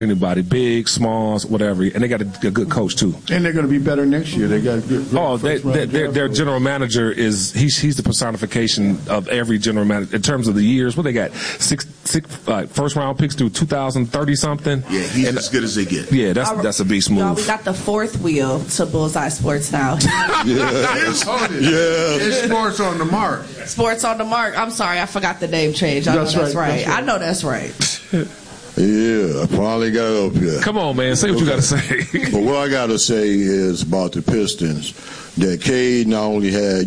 anybody, big, small, whatever, and they got a good coach too. And they're going to be better next year. They got their general manager he's the personification of every general manager in terms of the years. What they got, six first round picks through 2030 something. Yeah, he's as good as they get. Yeah, that's a beast move. Y'all, we got the fourth wheel to Bullseye Sports now. It's Sports on the Mark. Sports on the Mark. I'm sorry, I forgot the name change. I know that's right. I know that's right. Yeah, I finally got up here. Come on, man. Say what you got to say. But what I got to say is about the Pistons, that Cade not only had,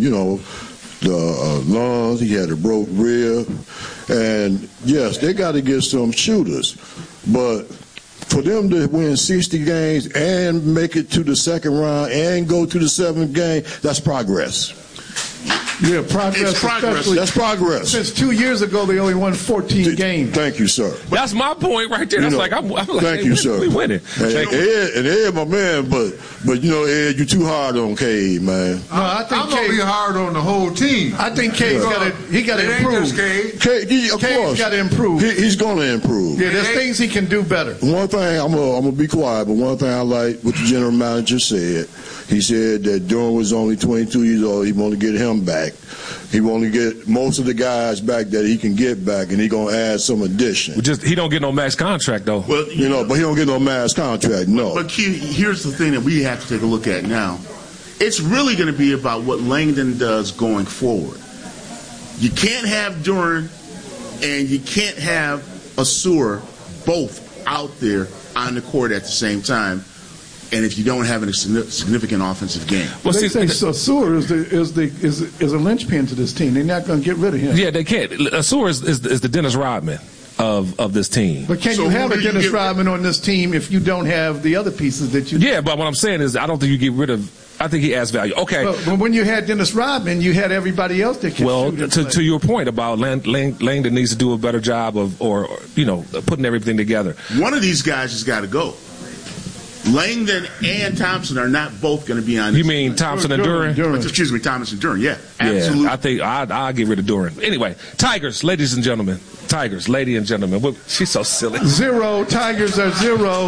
the lungs, he had a broke rib. And, yes, they got to get some shooters. But for them to win 60 games and make it to the second round and go to the seventh game, that's progress. Yeah, progress. It's progress. That's progress. Since 2 years ago, they only won 14 games. Thank you, sir. That's my point right there. That's I'm like, thank you, sir. We winning. Ed, my man, but Ed, you too hard on Cade, man. No, I think I'm gonna be hard on the whole team. I think Cade's got to improve. Cade, of course, got to improve. He's going to improve. Yeah, there's things he can do better. One thing I'm gonna be quiet, but one thing I like what the general manager said. He said that Durant was only 22 years old. He want to get him back. He want to get most of the guys back that he can get back, and he gonna add some addition. He don't get no max contract though. Well, but he don't get no max contract. No. But here's the thing that we have to take a look at now. It's really going to be about what Langdon does going forward. You can't have Durant and you can't have Ausar both out there on the court at the same time. And if you don't have a significant offensive game, they say Ausar is a linchpin to this team. They're not going to get rid of him. Yeah, they can't. Ausar is the Dennis Rodman of this team. But can you have a Dennis Rodman on this team if you don't have the other pieces that you? Yeah, but what I'm saying is I don't think you get rid of. I think he adds value. Okay. But when you had Dennis Rodman, you had everybody else that can shoot. To your point about Langdon needs to do a better job of putting everything together. One of these guys has got to go. Langdon and Thompson are not both going to be on this. You mean Thompson and Durant? Excuse me, Thomas and Durant. Yeah, absolutely. Yeah, I think I'll get rid of Durant. Anyway, Tigers, ladies and gentlemen. Tigers, ladies and gentlemen. She's so silly. 0. Tigers are 0.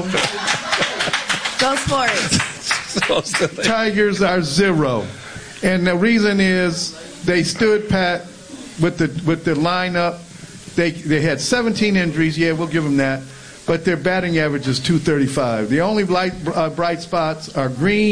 Go Sports. So silly. Tigers are 0. And the reason is they stood pat with the lineup. They had 17 injuries. Yeah, we'll give them that. But their batting average is .235. The only bright spots are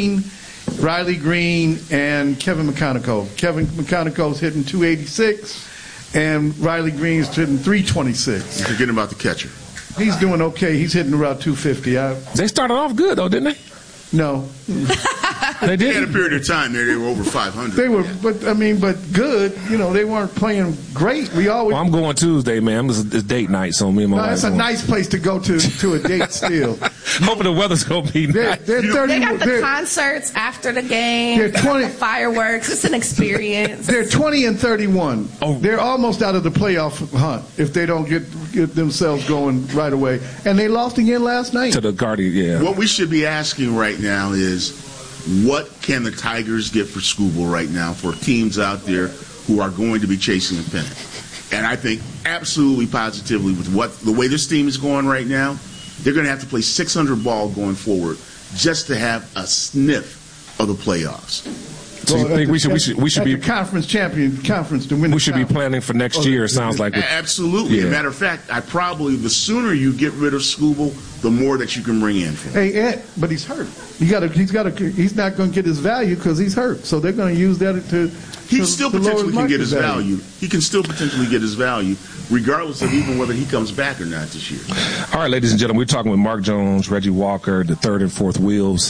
Riley Green, and Kevin McConaughey. Kevin McConaughey's hitting .286, and Riley Green's hitting .326. You're forgetting about the catcher. He's doing okay. He's hitting around .250. They started off good, though, didn't they? No. They did. They had a period of time there. They were over 500. They were, but good. They weren't playing great. I'm going Tuesday, man. It's date night, so me and my wife. That's a nice place to go to a date still. Hoping the weather's gonna be nice. They got the concerts after the game. They're 20 fireworks. It's an experience. They're 20-31. Oh. They're almost out of the playoff hunt if they don't get themselves going right away. And they lost again last night to the Guardians. Yeah. What we should be asking right now is, what can the Tigers get for Skubal right now for teams out there who are going to be chasing a pennant? And I think absolutely positively with the way this team is going right now, they're going to have to play 600 ball going forward just to have a sniff of the playoffs. So you think we should be conference champion conference to win? We should be planning for next year. It sounds like absolutely. Yeah. As a matter of fact, the sooner you get rid of Skubal, the more that you can bring in. Hey, Ed, but he's hurt. He's not going to get his value because he's hurt. So they're going to use that to. He still potentially can get his value. He can still potentially get his value, regardless of even whether he comes back or not this year. All right, ladies and gentlemen, we're talking with Mark Jones, Reggie Walker, the third and fourth wheels,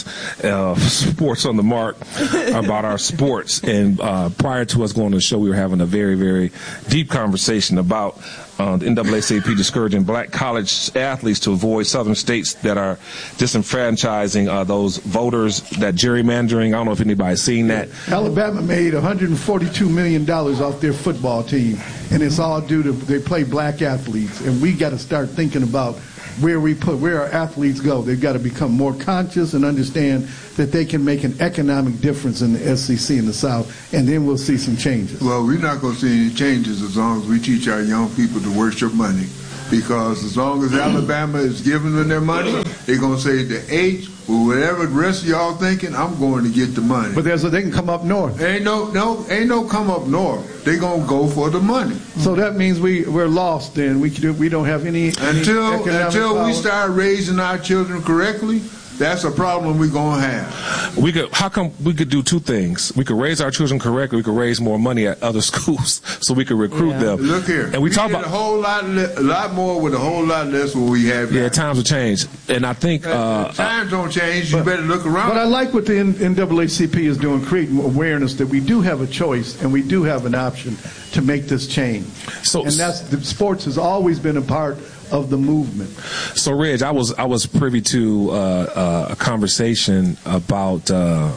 Sports on the Mark, about our sports. And prior to us going to the show, we were having a very, very deep conversation about the NAACP discouraging black college athletes to avoid southern states that are disenfranchising those voters, that gerrymandering. I don't know if anybody's seen that. Alabama made $142 million off their football team, and it's all due to they play black athletes. And we got to start thinking about where our athletes go. They've got to become more conscious and understand that they can make an economic difference in the SEC in the South, and then we'll see some changes. Well, we're not going to see any changes as long as we teach our young people to worship money. because as long as Alabama is giving them their money, they're going to say the H, or whatever the rest of y'all thinking, I'm going to get the money. But they can come up north. Ain't no come up north. They're going to go for the money. So that means we're lost then. We don't have any until we start raising our children correctly. That's a problem we're going to have. How come we could do two things? We could raise our children correctly. We could raise more money at other schools so we could recruit them. Look here. And we talk about a whole lot more with a whole lot less what we have now. Yeah, times will change. And I think times don't change. You better look around. But I like what the NAACP is doing, creating awareness that we do have a choice and we do have an option to make this change. Sports has always been a part of the movement. So, Reg, I was privy to a conversation about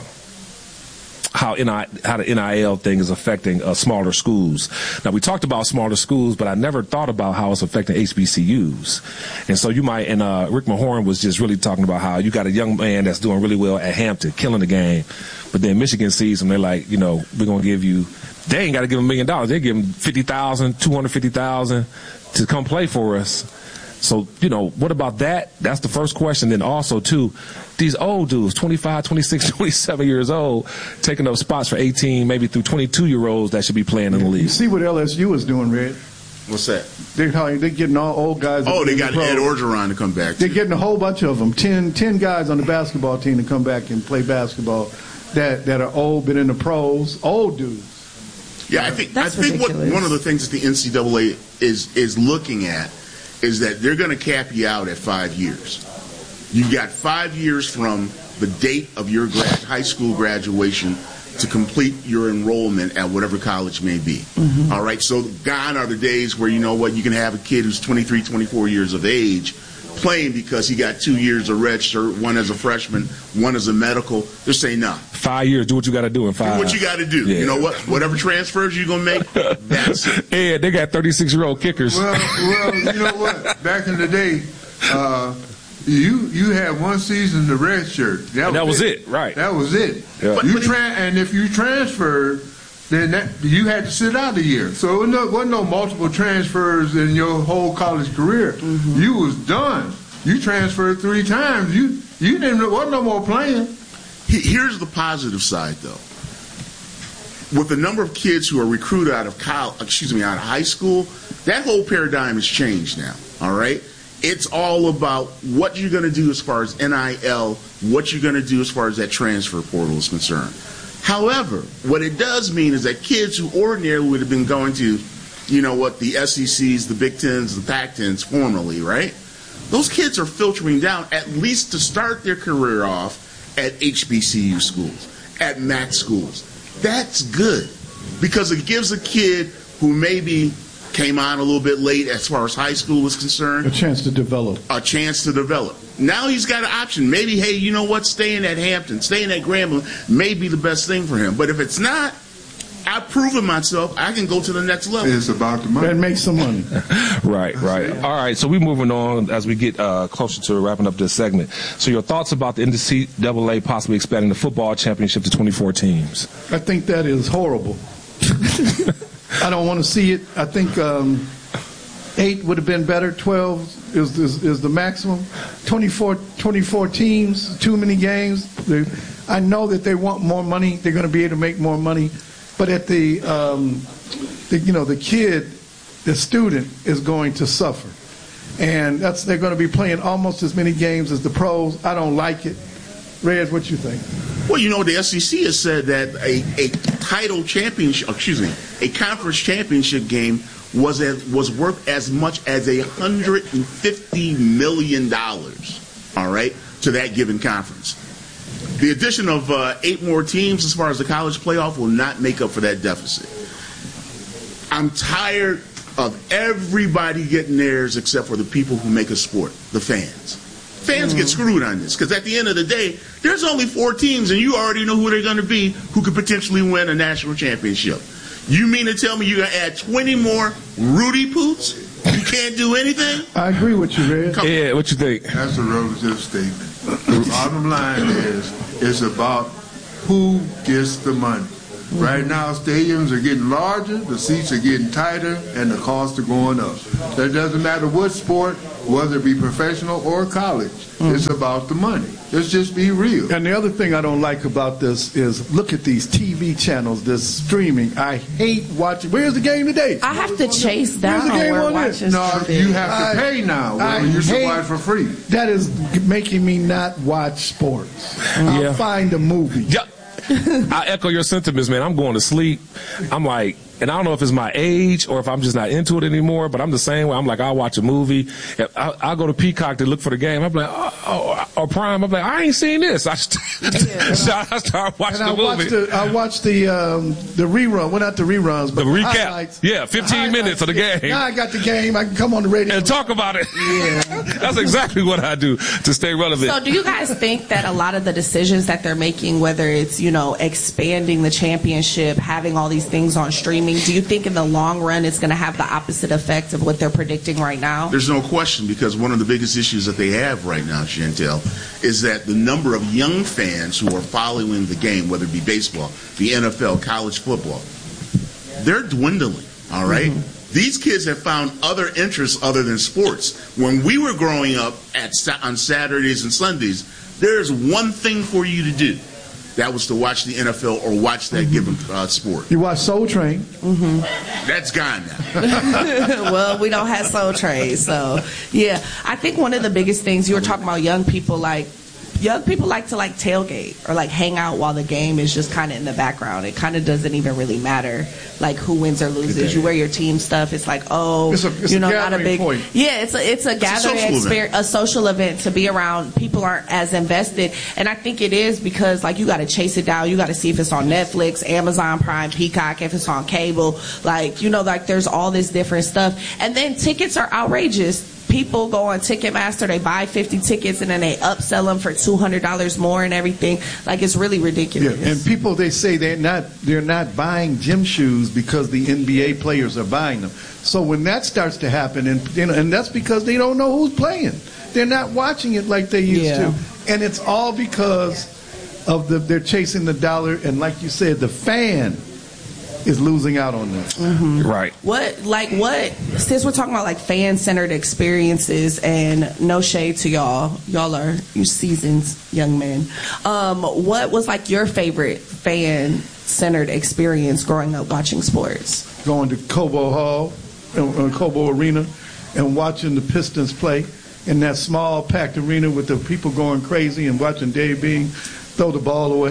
how the NIL thing is affecting smaller schools. Now, we talked about smaller schools, but I never thought about how it's affecting HBCUs. And so you might, and Rick Mahorn was just really talking about how you got a young man that's doing really well at Hampton, killing the game, but then Michigan sees him, they're like, we're going to give you, they ain't got to give him $1 million. They give him $50,000, $250,000 to come play for us. So, what about that? That's the first question. Then also, too, these old dudes, 25, 26, 27 years old, taking up spots for 18, maybe through 22-year-olds that should be playing in the league. You see what LSU is doing, Red? What's that? They're getting all old guys. Oh, they got Ed Orgeron to come back. They're getting a whole bunch of them, 10 guys on the basketball team to come back and play basketball that are old, been in the pros, old dudes. Yeah, I think one of the things that the NCAA is looking at is that they're going to cap you out at 5 years. You've got 5 years from the date of your high school graduation to complete your enrollment at whatever college may be. Mm-hmm. All right, so gone are the days where, you can have a kid who's 23, 24 years of age playing because he got 2 years of red shirt, one as a freshman, one as a medical. They're saying, no. 5 years, do what you got to do in 5. Do what you got to do. Yeah. You know what? Whatever transfers you're going to make, that's it. Yeah, they got 36-year-old kickers. Well, you know what? Back in the day, you had one season the red shirt. That was it, right. That was it. Yeah. And if you transferred, then you had to sit out a year. So there wasn't no multiple transfers in your whole college career. Mm-hmm. You was done. You transferred 3 times. Wasn't no more playing. Here's the positive side, though. With the number of kids who are recruited out of out of high school, that whole paradigm has changed now. All right, it's all about what you're going to do as far as NIL, what you're going to do as far as that transfer portal is concerned. However, what it does mean is that kids who ordinarily would have been going to, the SECs, the Big Tens, the Pac-10s formerly, right? Those kids are filtering down, at least to start their career off, at HBCU schools, at MAC schools. That's good because it gives a kid who maybe came on a little bit late as far as high school is concerned. A chance to develop. Now he's got an option. Maybe, hey, you know what? Staying at Hampton, staying at Grambling may be the best thing for him. But if it's not, I've proven myself. I can go to the next level. It's about the money. And make some money. Right. All right, so we're moving on as we get closer to wrapping up this segment. So your thoughts about the NCAA possibly expanding the football championship to 24 teams? I think that is horrible. I don't want to see it. I think 8 would have been better. 12 is the maximum. 24 teams, too many games. I know that they want more money. They're going to be able to make more money. But at the kid, the student is going to suffer. And they're going to be playing almost as many games as the pros. I don't like it. Red, what you think? Well, the SEC has said that a title championship, a conference championship game was worth as much as $150 million, all right, to that given conference. The addition of 8 more teams as far as the college playoff will not make up for that deficit. I'm tired of everybody getting theirs except for the people who make a sport, the fans. Fans get screwed on this because at the end of the day, there's only 4 teams and you already know who they're going to be who could potentially win a national championship. You mean to tell me you're going to add 20 more Rudy Poots? You can't do anything? I agree with you, Red. Yeah, what you think? That's a relative statement. The bottom line is, it's about who gets the money. Right now, stadiums are getting larger, the seats are getting tighter, and the costs are going up. It doesn't matter what sport, whether it be professional or college. It's about the money. Let's just be real. And the other thing I don't like about this is look at these TV channels, this streaming. I hate watching. Where's the game today? I have to chase down. Where's the game on this? No, you have to pay now. You used to watch for free. That is making me not watch sports. I'll find a movie. Yeah. I echo your sentiments, man. I'm going to sleep. I'm like, and I don't know if it's my age or if I'm just not into it anymore, but I'm the same way. I'm like, I'll watch a movie. I'll go to Peacock to look for the game. I'm like, or Prime. I'm like, I ain't seen this. I start watching the movie. I watched the rerun. Well, not the reruns, but the recap. Highlights. Yeah, 15 minutes of the game. Now I got the game. I can come on the radio and talk about it. Yeah. That's exactly what I do to stay relevant. So do you guys think that a lot of the decisions that they're making, whether it's, expanding the championship, having all these things on streaming, do you think in the long run it's going to have the opposite effect of what they're predicting right now? There's no question, because one of the biggest issues that they have right now, Chantel, is that the number of young fans who are following the game, whether it be baseball, the NFL, college football, they're dwindling, all right? Mm-hmm. These kids have found other interests other than sports. When we were growing up on Saturdays and Sundays, there's one thing for you to do. That was to watch the NFL or watch that given sport. You watch Soul Train. Mm-hmm. That's gone now. Well, we don't have Soul Train, so yeah. I think one of the biggest things, you were talking about young people like to tailgate or hang out while the game is just kind of in the background. It kind of doesn't even really matter who wins or loses. You wear your team stuff. It's like, it's not a big point. Yeah, it's a gathering experience, a social event to be around. People aren't as invested, and I think it is because you got to chase it down. You got to see if it's on Netflix, Amazon Prime, Peacock, if it's on cable. There's all this different stuff, and then tickets are outrageous. People go on Ticketmaster, they buy 50 tickets, and then they upsell them for $200 more and everything. It's really ridiculous. Yeah, and people, they say they're not buying gym shoes because the NBA players are buying them. So when that starts to happen, and that's because they don't know who's playing. They're not watching it like they used to, and it's all because of they're chasing the dollar, and like you said, the fan is losing out on this. Mm-hmm. Right. What since we're talking about fan-centered experiences, and no shade to y'all are seasoned young men, what was your favorite fan-centered experience growing up watching sports? Going to Cobo Hall, Cobo Arena, and watching the Pistons play in that small packed arena with the people going crazy and watching Dave Bean throw the ball away.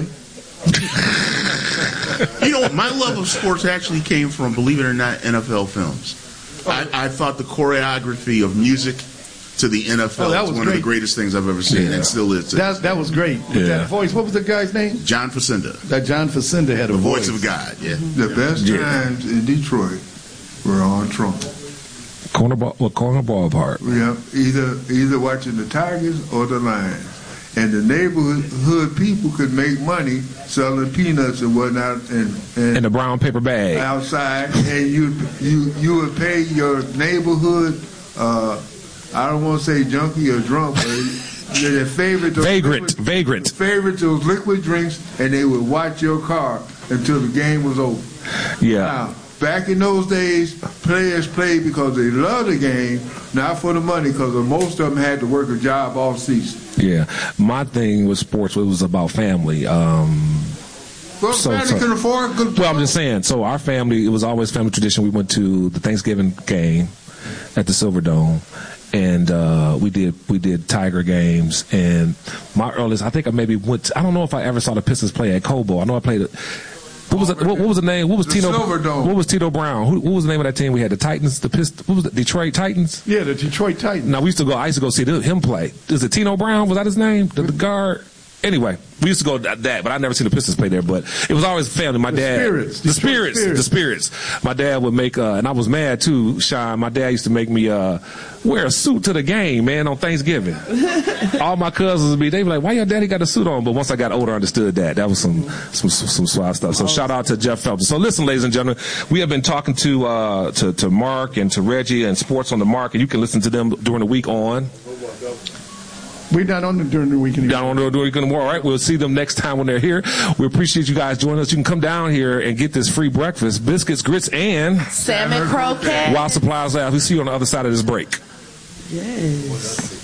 My love of sports actually came from, believe it or not, NFL films. I thought the choreography of music to the NFL was one of the greatest things I've ever seen, and still is. That was great. That voice. What was the guy's name? John Facenda. That John Facenda had a voice. The voice of God, yeah. The best times in Detroit were on Trump. Corner ballpark. Yeah, either watching the Tigers or the Lions. And the neighborhood people could make money selling peanuts and whatnot, and in a brown paper bag outside, and you would pay your neighborhood. I don't want to say junkie or drunk, but their favorite vagrant those liquid drinks, and they would watch your car until the game was over. Yeah. Now, back in those days, players played because they loved the game, not for the money, because most of them had to work a job all season. Yeah, my thing with sports, it was about family. Family can afford good. Well, I'm just saying. So our family, it was always family tradition. We went to the Thanksgiving game at the Silverdome, and we did Tiger games. And my earliest, I think I maybe went. I don't know if I ever saw the Pistons play at Cobo. I know I played it. What was the name? What was Tito? Silverdome. What was Tito Brown? What was the name of that team? We had the Titans, the Pistons. What was it? Detroit Titans. Yeah, the Detroit Titans. Now I used to go see him play. Is it Tino Brown? Was that his name? The guard. Anyway, we used to go that, but I never seen the Pistons play there. But it was always family. My dad, the spirits. My dad would make, and I was mad too, Sean. My dad used to make me wear a suit to the game, man, on Thanksgiving. All my cousins would they'd be like, "Why your daddy got a suit on?" But once I got older, I understood that. That was some wild stuff. So shout out to Jeff Phelps. So listen, ladies and gentlemen, we have been talking to Mark and to Reggie and Sports on the Mark, and you can listen to them during the week on We're not on during the weekend. Down on the weekend anymore. All right, we'll see them next time when they're here. We appreciate you guys joining us. You can come down here and get this free breakfast, biscuits, grits, and salmon croquette while supplies last. We'll see you on the other side of this break. Yes.